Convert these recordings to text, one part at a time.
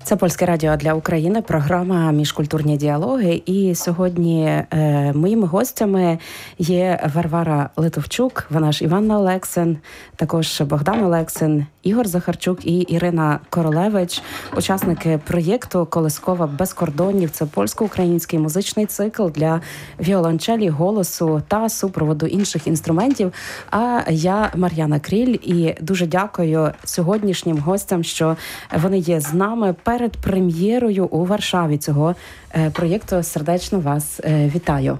Це Польське радіо для України, програма «Міжкультурні діалоги». І сьогодні моїми гостями є Варвара Литовчук, вона ж Іванна Олексин, також Богдан Олексин, Ігор Захарчук і Ірина Королевич, учасники проєкту «Колискова без кордонів». Це польсько-український музичний цикл для віолончелі, голосу та супроводу інших інструментів. А я Мар'яна Кріль і дуже дякую сьогоднішнім гостям, що вони є з нами перед прем'єрою у Варшаві цього проєкту. Сердечно вас вітаю.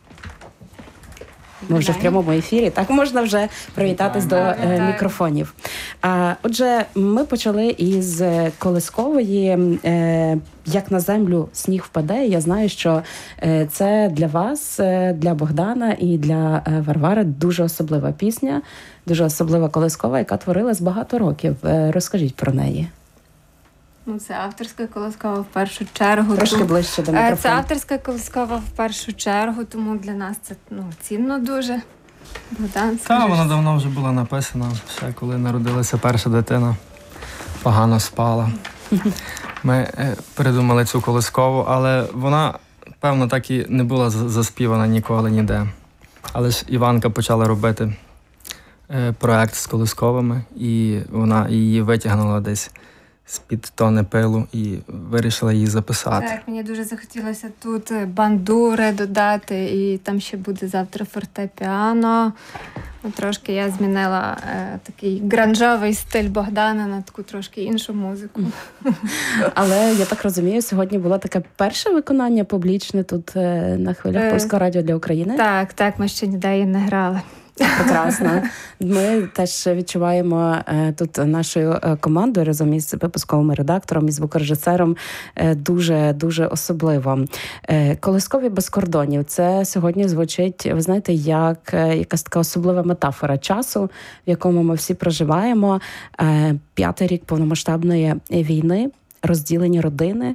Ми вже в прямому ефірі, так можна вже привітатись до мікрофонів. Отже, ми почали із Колискової «Як на землю сніг впаде». Я знаю, що це для вас, для Богдана і для Варвари дуже особлива пісня, дуже особлива колискова, яка творилась багато років. Розкажіть про неї. Це авторська колискова в першу чергу. Трошки ближче до мікрофону. Це авторська колискова в першу чергу, тому для нас це цінно дуже. Богдан, Так, вона давно вже була написана, ще коли народилася перша дитина. Погано спала. Ми придумали цю колискову, але вона, певно, так і не була заспівана ніколи ніде. Але ж Іванка почала робити проект з колисковими, і вона її витягнула десь з-під тони пилу і вирішила її записати. Так, мені дуже захотілося тут бандури додати, і там ще буде завтра фортепіано. Трошки я змінила такий гранжовий стиль Богдана на таку трошки іншу музику. Але, я так розумію, сьогодні було таке перше виконання публічне тут на хвилях Польського радіо для України? Так, ми ще ніде її не грали. Прекрасно. Ми теж відчуваємо тут нашою командою разом із випусковим редактором і звукорежисером дуже особливо. Колискові без кордонів. Це сьогодні звучить, ви знаєте, як якась така особлива метафора часу, в якому ми всі проживаємо. 5-й рік повномасштабної війни, розділені родини,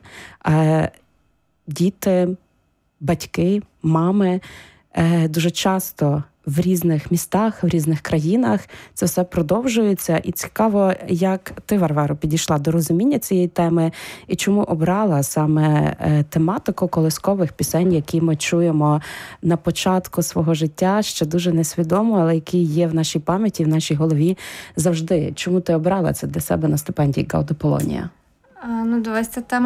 діти, батьки, мами дуже часто в різних містах, в різних країнах. Це все продовжується. І цікаво, як ти, Варваро, підійшла до розуміння цієї теми і чому обрала саме тематику колискових пісень, які ми чуємо на початку свого життя, ще дуже несвідомо, але які є в нашій пам'яті, в нашій голові завжди. Чому ти обрала це для себе на стипендії Гауде Полонія? Дивись, ця тема